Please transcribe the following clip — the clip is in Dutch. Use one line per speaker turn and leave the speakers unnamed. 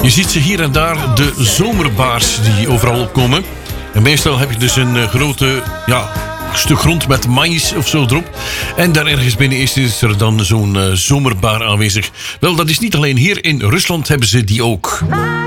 Je ziet ze hier en daar, de zomerbaars die overal opkomen. En meestal heb je dus een grote stuk grond met maïs of zo erop. En daar ergens binnen is er dan zo'n zomerbaar aanwezig. Wel, dat is niet alleen hier. In Rusland hebben ze die ook.